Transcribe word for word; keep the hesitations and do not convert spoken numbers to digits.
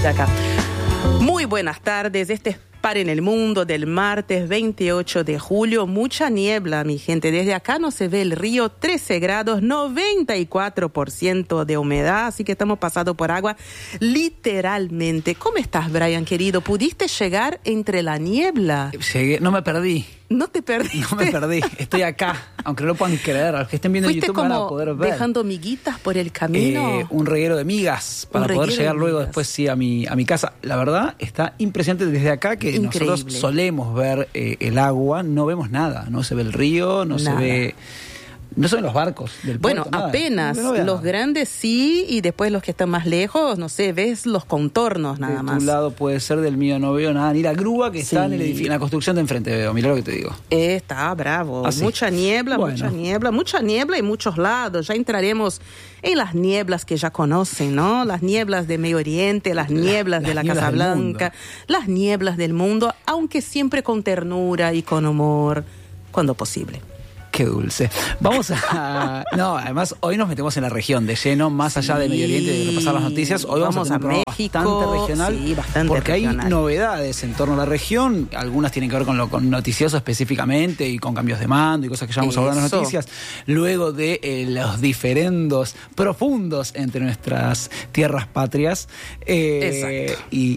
De acá. Muy buenas tardes. Este es Par en el Mundo del martes veintiocho de julio. Mucha niebla, mi gente. Desde acá no se ve el río. trece grados, noventa y cuatro por ciento de humedad. Así que estamos pasando por agua literalmente. ¿Cómo estás, Brian, querido? ¿Pudiste llegar entre la niebla? Llegué, no me perdí. ¿No te perdiste? No me perdí. Estoy acá. Aunque no lo puedan creer. A los que estén viendo en YouTube van a poder ver. ¿Dejando miguitas por el camino? Eh, un reguero de migas para poder llegar luego después sí a mi, a mi casa. La verdad, está impresionante desde acá que Increíble. Nosotros solemos ver eh, el agua. No vemos nada. No se ve el río, no nada. se ve... No son los barcos del puerto, Bueno, nada. apenas. No los grandes sí, y después los que están más lejos, no sé, ves los contornos nada de más. De tu lado puede ser, del mío no veo nada. Ni la grúa que sí. está en el edificio, en la construcción de enfrente veo. Mirá lo que te digo. Eh, está bravo. Así. Mucha niebla, bueno. mucha niebla, mucha niebla y muchos lados. Ya entraremos en las nieblas que ya conocen, ¿no? Las nieblas de Medio Oriente, las nieblas la, de la Casa Blanca, las nieblas del mundo, aunque siempre con ternura y con humor, cuando posible. Qué dulce. Vamos a... No, además, hoy nos metemos en la región de lleno, más allá sí. de Medio Oriente y de repasar las noticias. Hoy vamos, vamos a, a México, bastante regional, sí, bastante porque regional. Hay novedades en torno a la región. Algunas tienen que ver con lo con noticioso específicamente y con cambios de mando y cosas que ya vamos a hablar en las noticias. Luego de eh, los diferendos profundos entre nuestras tierras patrias. Eh, Exacto. Y,